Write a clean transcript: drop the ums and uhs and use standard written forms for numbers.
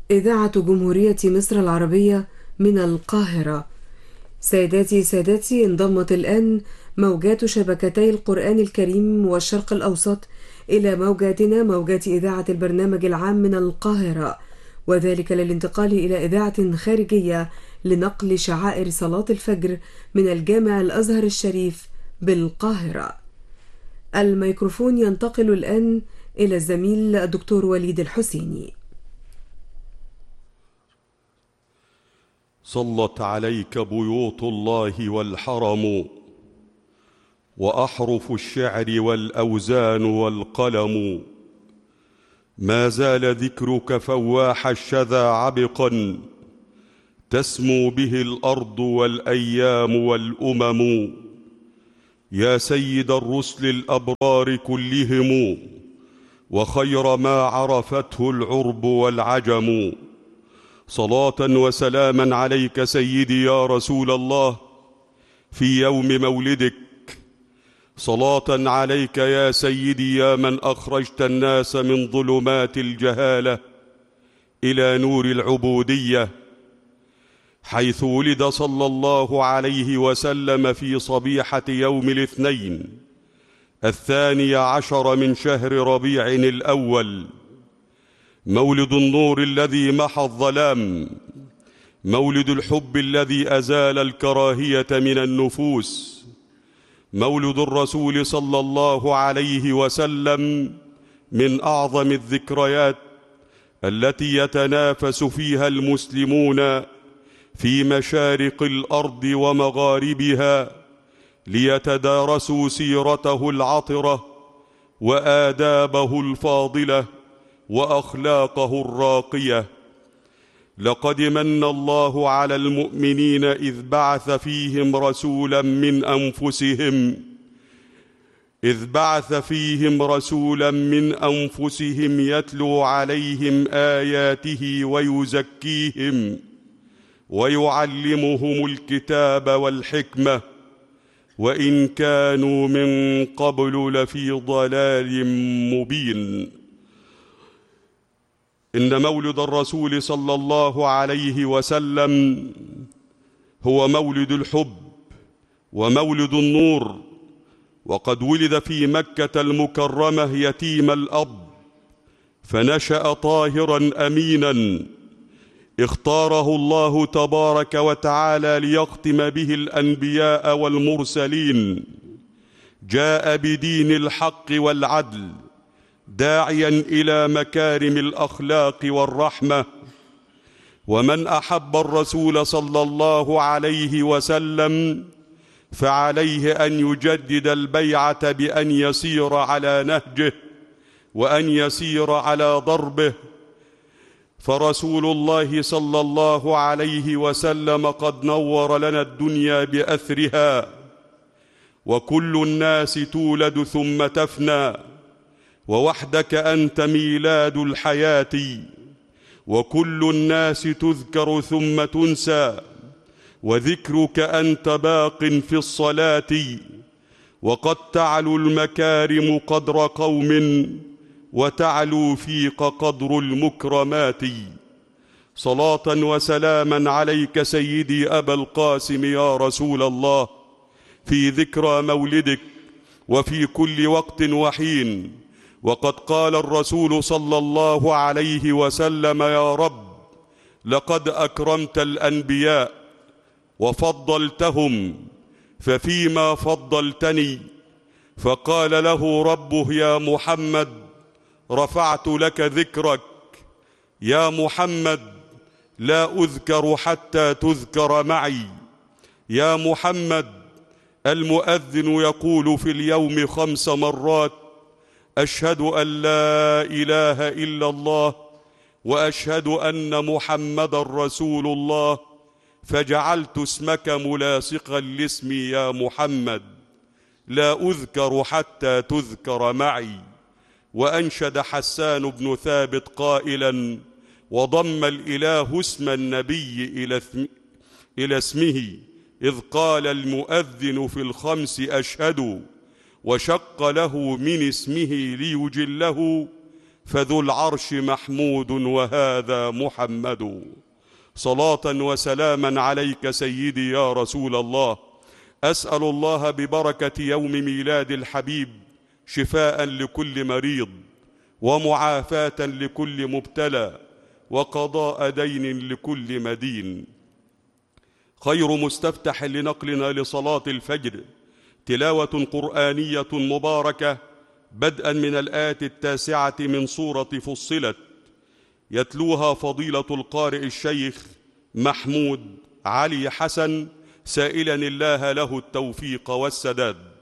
إذاعة جمهورية مصر العربية من القاهرة. سادتي سادتي، انضمت الآن موجات شبكتي القرآن الكريم والشرق الأوسط إلى موجاتنا، موجات إذاعة البرنامج العام من القاهرة، وذلك للانتقال إلى إذاعة خارجية لنقل شعائر صلاة الفجر من الجامع الأزهر الشريف بالقاهرة. الميكروفون ينتقل الآن إلى الزميل الدكتور وليد الحسيني. صلت عليك بيوت الله والحرم، وأحرف الشعر والأوزان والقلم. ما زال ذكرك فواح الشذا عبقا، تسمو به الأرض والأيام والأمم. يا سيد الرسل الأبرار كلهم، وخير ما عرفته العرب والعجم. صلاة وسلاما عليك سيدي يا رسول الله في يوم مولدك. صلاة عليك يا سيدي يا من أخرجت الناس من ظلمات الجهالة إلى نور العبودية، حيث ولد صلى الله عليه وسلم في صبيحة يوم الاثنين 12 من شهر ربيع الأول. مولد النور الذي محى الظلام، مولد الحب الذي أزال الكراهية من النفوس، مولد الرسول صلى الله عليه وسلم من أعظم الذكريات التي يتنافس فيها المسلمون في مشارق الأرض ومغاربها ليتدارسوا سيرته العطرة وآدابه الفاضلة وأخلاقه الراقية. لقد من الله على المؤمنين إذ بعث فيهم رسولا من أنفسهم يتلو عليهم آياته ويزكيهم ويعلمهم الكتاب والحكمة، وإن كانوا من قبل لفي ضلال مبين. إن مولد الرسول صلى الله عليه وسلم هو مولد الحب ومولد النور، وقد ولد في مكة المكرمة يتيم الأب، فنشأ طاهرا أمينا اختاره الله تبارك وتعالى ليختم به الأنبياء والمرسلين. جاء بدين الحق والعدل داعيا إلى مكارم الأخلاق والرحمة. ومن أحب الرسول صلى الله عليه وسلم فعليه أن يجدد البيعة بأن يسير على نهجه وأن يسير على ضربه، فرسول الله صلى الله عليه وسلم قد نور لنا الدنيا بأثرها. وكل الناس تولد ثم تفنى، ووحدك أنت ميلاد الحياة. وكل الناس تذكر ثم تنسى، وذكرك أنت باق في الصلاة. وقد تعلو المكارم قدر قوم، وتعلو فيك قدر المكرمات. صلاة وسلاما عليك سيدي أبا القاسم يا رسول الله في ذكرى مولدك وفي كل وقت وحين. وقد قال الرسول صلى الله عليه وسلم: يا رب، لقد أكرمت الأنبياء وفضلتهم، ففيما فضلتني؟ فقال له ربه: يا محمد، رفعت لك ذكرك. يا محمد، لا أذكر حتى تذكر معي. يا محمد، المؤذن يقول في اليوم 5 مرات: أشهد أن لا إله إلا الله وأشهد أن محمدا رسول الله، فجعلت اسمك ملاصقا لاسمي يا محمد، لا أذكر حتى تذكر معي. وأنشد حسان بن ثابت قائلا: وضم الإله اسم النبي إلى اسمه، إذ قال المؤذن في الخمس أشهد، وشق له من اسمه ليجله، فذو العرش محمود وهذا محمد. صلاة وسلاما عليك سيدي يا رسول الله. أسأل الله ببركة يوم ميلاد الحبيب شفاء لكل مريض، ومعافاة لكل مبتلى، وقضاء دين لكل مدين. خير مستفتح لنقلنا لصلاة الفجر تلاوة قرآنية مباركة بدءا من الآية 9 من سورة فصلت، يتلوها فضيلة القارئ الشيخ محمود علي حسن، سائلا الله له التوفيق والسداد.